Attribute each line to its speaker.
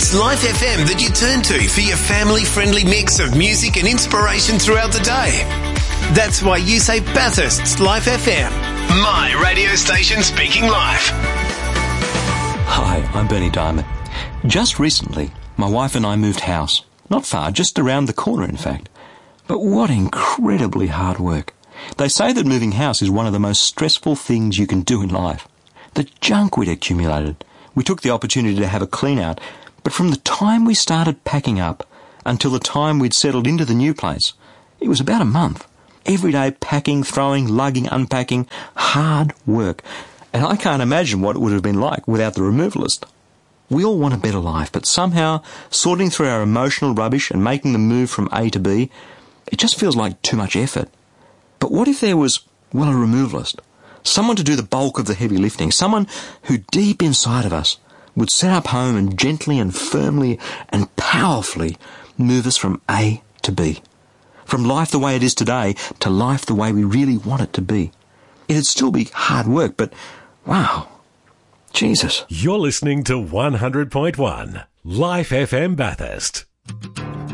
Speaker 1: It's Life FM that you turn to for your family-friendly mix of music and inspiration throughout the day. That's why you say Bathurst's Life FM. My radio station speaking life.
Speaker 2: Hi, I'm Bernie Diamond. Just recently, my wife and I moved house. Not far, just around the corner in fact. But what incredibly hard work. They say that moving house is one of the most stressful things you can do in life. The junk we'd accumulated. We took the opportunity to have a clean out, but from the time we started packing up until the time we'd settled into the new place, it was about a month. Every day packing, throwing, lugging, unpacking, hard work. And I can't imagine what it would have been like without the removalist. We all want a better life, but somehow sorting through our emotional rubbish and making the move from A to B, it just feels like too much effort. But what if there was, well, a removalist? Someone to do the bulk of the heavy lifting. Someone who deep inside of us would set up home and gently and firmly and powerfully move us from A to B. From life the way it is today to life the way we really want it to be. It'd still be hard work, but wow. Jesus.
Speaker 3: You're listening to 100.1 Life FM Bathurst.